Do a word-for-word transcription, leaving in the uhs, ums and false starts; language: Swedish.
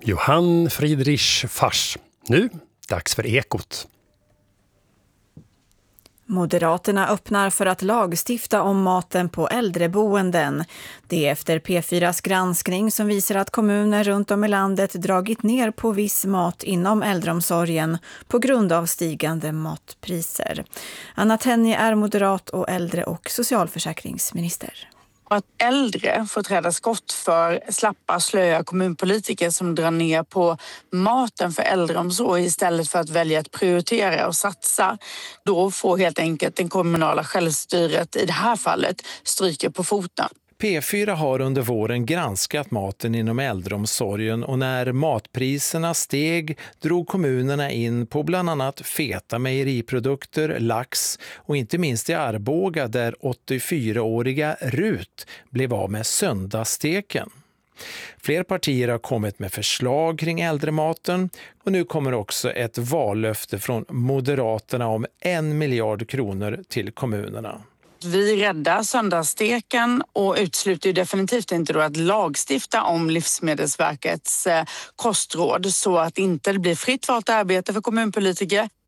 Johan Friedrich Fars. Nu, dags för Ekot. Moderaterna öppnar för att lagstifta om maten på äldreboenden. Det är efter P fyras granskning som visar att kommuner runt om i landet dragit ner på viss mat inom äldreomsorgen på grund av stigande matpriser. Anna Tenje är moderat och äldre- och socialförsäkringsminister. Att äldre får träda skott för slappa, slöa kommunpolitiker som drar ner på maten för äldreomsorg istället för att välja att prioritera och satsa. Då får helt enkelt den kommunala självstyret i det här fallet stryka på foten. P fyra har under våren granskat maten inom äldreomsorgen och när matpriserna steg drog kommunerna in på bland annat feta mejeriprodukter, lax och inte minst i Arboga där åttiofyraåriga Rut blev av med söndagssteken. Fler partier har kommit med förslag kring äldrematen och nu kommer också ett vallöfte från Moderaterna om en miljard kronor till kommunerna. Vi räddar söndagssteken och utesluter ju definitivt inte då att lagstifta om Livsmedelsverkets kostråd så att inte det blir fritt valt arbete för kommunpolitiker.